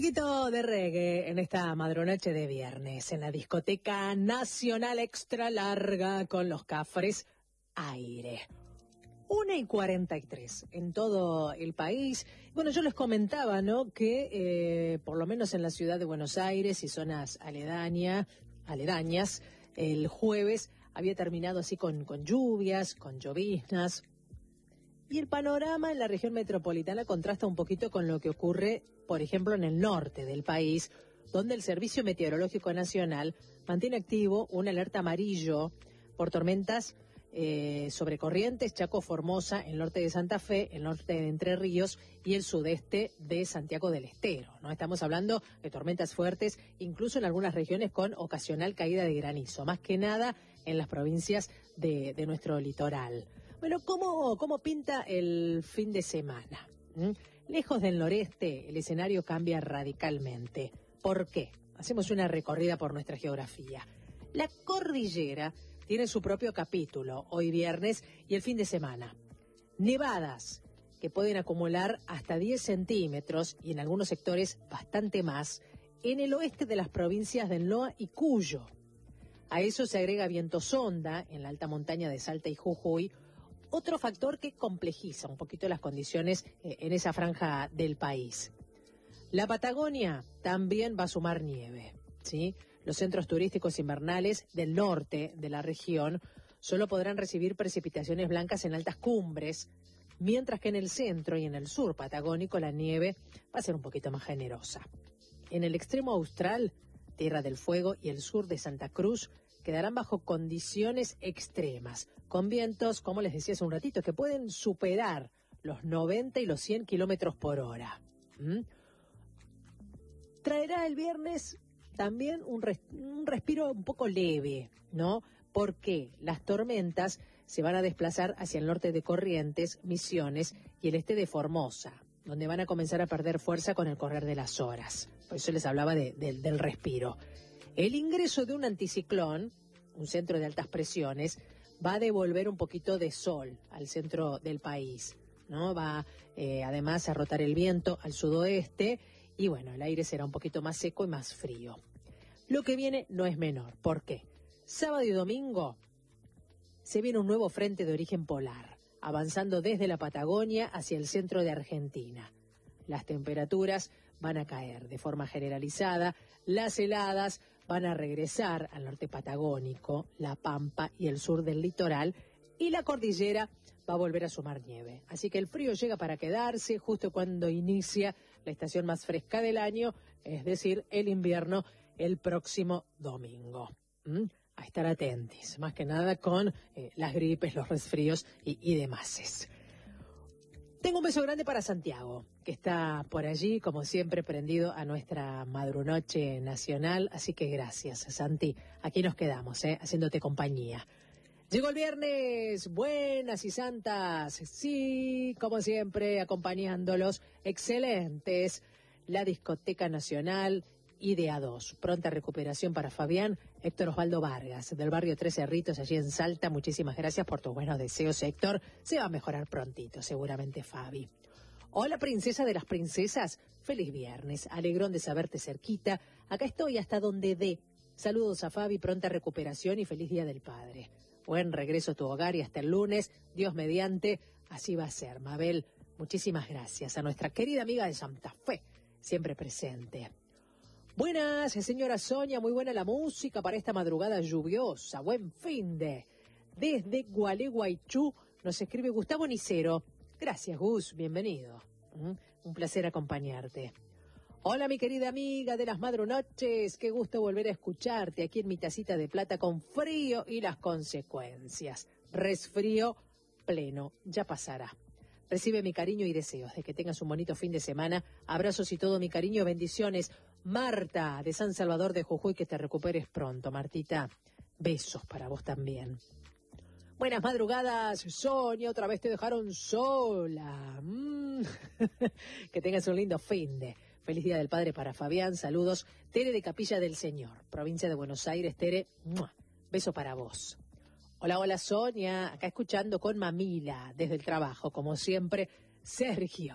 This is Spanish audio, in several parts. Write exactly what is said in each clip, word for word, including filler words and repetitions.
poquito de reggae en esta madrunoche de viernes en la discoteca nacional extra larga con los Cafres Aire. Una y cuarenta y tres en todo el país. Bueno, yo les comentaba, ¿no?, que eh, por lo menos en la ciudad de Buenos Aires y zonas aledaña, aledañas, el jueves había terminado así con, con lluvias, con lloviznas. Y el panorama en la región metropolitana contrasta un poquito con lo que ocurre, por ejemplo, en el norte del país, donde el Servicio Meteorológico Nacional mantiene activo una alerta amarillo por tormentas eh, sobre Corrientes, Chaco, Formosa, el norte de Santa Fe, el norte de Entre Ríos y el sudeste de Santiago del Estero, ¿no? Estamos hablando de tormentas fuertes, incluso en algunas regiones con ocasional caída de granizo, más que nada en las provincias de, de nuestro litoral. Bueno, ¿cómo, cómo pinta el fin de semana? ¿Mm? Lejos del noreste, el escenario cambia radicalmente. ¿Por qué? Hacemos una recorrida por nuestra geografía. La cordillera tiene su propio capítulo, hoy viernes y el fin de semana. Nevadas, que pueden acumular hasta diez centímetros y en algunos sectores bastante más, en el oeste de las provincias del N O A y Cuyo. A eso se agrega viento sonda en la alta montaña de Salta y Jujuy, otro factor que complejiza un poquito las condiciones eh, en esa franja del país. La Patagonia también va a sumar nieve, ¿sí? Los centros turísticos invernales del norte de la región solo podrán recibir precipitaciones blancas en altas cumbres, mientras que en el centro y en el sur patagónico la nieve va a ser un poquito más generosa. En el extremo austral, Tierra del Fuego y el sur de Santa Cruz quedarán bajo condiciones extremas, con vientos, como les decía hace un ratito, que pueden superar los noventa y los cien kilómetros por hora. ¿Mm? Traerá el viernes también un, res, un respiro un poco leve, ¿no? Porque las tormentas se van a desplazar hacia el norte de Corrientes, Misiones y el este de Formosa, donde van a comenzar a perder fuerza con el correr de las horas. Por eso les hablaba de, de, del respiro. El ingreso de un anticiclón, un centro de altas presiones, va a devolver un poquito de sol al centro del país, ¿no? Va eh, además a rotar el viento al sudoeste y bueno, el aire será un poquito más seco y más frío. Lo que viene no es menor. ¿Por qué? Sábado y domingo se viene un nuevo frente de origen polar, avanzando desde la Patagonia hacia el centro de Argentina. Las temperaturas van a caer de forma generalizada, las heladas van a regresar al norte patagónico, la Pampa y el sur del litoral, y la cordillera va a volver a sumar nieve. Así que el frío llega para quedarse justo cuando inicia la estación más fresca del año, es decir, el invierno, el próximo domingo. ¿Mm? A estar atentos, más que nada con eh, las gripes, los resfríos y, y demás. Tengo un beso grande para Santiago, que está por allí, como siempre, prendido a nuestra madrunoche nacional. Así que gracias, Santi. Aquí nos quedamos, ¿eh? Haciéndote compañía. Llegó el viernes, buenas y santas. Sí, como siempre, acompañándolos. Excelentes. La Discoteca Nacional y de A dos. Pronta recuperación para Fabián. Héctor Osvaldo Vargas, del barrio Tres Cerritos, allí en Salta. Muchísimas gracias por tus buenos deseos, Héctor. Se va a mejorar prontito, seguramente, Fabi. Hola, princesa de las princesas. Feliz viernes. Alegrón de saberte cerquita. Acá estoy hasta donde dé. Saludos a Fabi, pronta recuperación y feliz Día del Padre. Buen regreso a tu hogar y hasta el lunes. Dios mediante, así va a ser. Mabel, muchísimas gracias. A nuestra querida amiga de Santa Fe, siempre presente. Buenas, señora Sonia, muy buena la música para esta madrugada lluviosa. Buen fin de. Desde Gualeguaychú nos escribe Gustavo Nicero. Gracias, Gus, bienvenido. ¿Mm? Un placer acompañarte. Hola, mi querida amiga de las madrunoches, qué gusto volver a escucharte aquí en mi tacita de plata con frío y las consecuencias. Resfrío pleno, ya pasará. Recibe mi cariño y deseos de que tengas un bonito fin de semana. Abrazos y todo mi cariño, bendiciones. Marta, de San Salvador de Jujuy, que te recuperes pronto, Martita. Besos para vos también. Buenas madrugadas, Sonia, otra vez te dejaron sola. Mm. Que tengas un lindo fin de. Feliz Día del Padre para Fabián, saludos. Tere de Capilla del Señor, provincia de Buenos Aires. Tere, ¡mua! Beso para vos. Hola, hola Sonia, acá escuchando con Mamila desde el trabajo, como siempre, Sergio.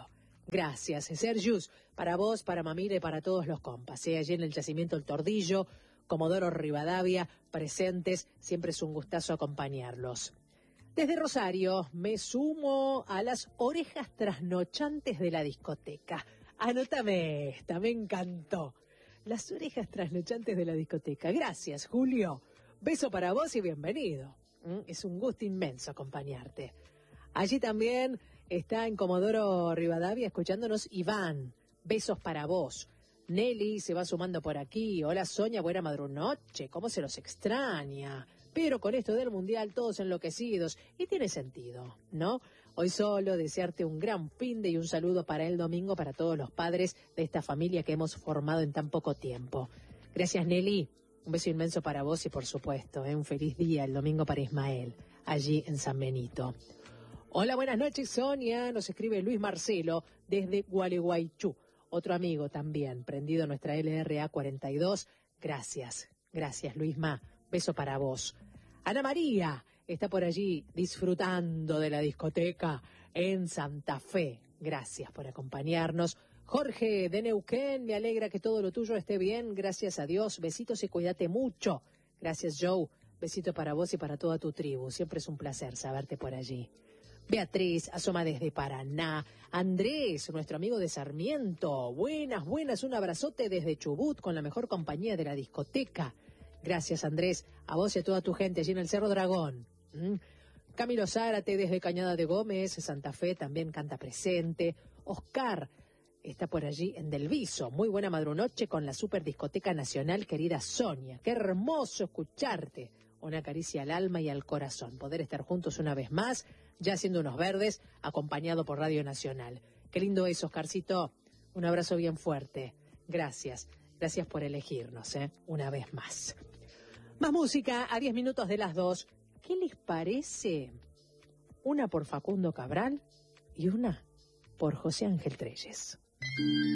Gracias, Sergius, para vos, para Mamire, para todos los compas. ¿eh? Allí en el yacimiento El Tordillo, Comodoro Rivadavia, presentes, siempre es un gustazo acompañarlos. Desde Rosario me sumo a las orejas trasnochantes de la discoteca. Anótame esta, me encantó. Las orejas trasnochantes de la discoteca. Gracias, Julio. Beso para vos y bienvenido. Es un gusto inmenso acompañarte. Allí también está en Comodoro Rivadavia escuchándonos Iván. Besos para vos. Nelly se va sumando por aquí. Hola Sonia, buena madrunoche. ¿Cómo se los extraña? Pero con esto del Mundial todos enloquecidos. Y tiene sentido, ¿no? Hoy solo desearte un gran finde y un saludo para el domingo para todos los padres de esta familia que hemos formado en tan poco tiempo. Gracias, Nelly. Un beso inmenso para vos y, por supuesto, ¿eh? un feliz día el domingo para Ismael, allí en San Benito. Hola, buenas noches, Sonia. Nos escribe Luis Marcelo desde Gualeguaychú. Otro amigo también, prendido a nuestra L R A cuarenta y dos. Gracias, gracias, Luisma. Beso para vos. Ana María está por allí disfrutando de la discoteca en Santa Fe. Gracias por acompañarnos. Jorge de Neuquén, me alegra que todo lo tuyo esté bien. Gracias a Dios. Besitos y cuídate mucho. Gracias, Joe. Besito para vos y para toda tu tribu. Siempre es un placer saberte por allí. Beatriz asoma desde Paraná. Andrés, nuestro amigo de Sarmiento. Buenas, buenas. Un abrazote desde Chubut con la mejor compañía de la discoteca. Gracias, Andrés. A vos y a toda tu gente allí en el Cerro Dragón. ¿Mm? Camilo Zárate desde Cañada de Gómez, Santa Fe, también canta presente. Oscar está por allí en Delviso. Muy buena madrunoche con la Super Discoteca Nacional, querida Sonia. Qué hermoso escucharte. Una caricia al alma y al corazón. Poder estar juntos una vez más, ya haciendo unos verdes, acompañado por Radio Nacional. Qué lindo es, Oscarcito. Un abrazo bien fuerte. Gracias. Gracias por elegirnos, ¿eh? Una vez más. Más música a diez minutos de las dos. ¿Qué les parece? Una por Facundo Cabral y una por José Ángel Trelles.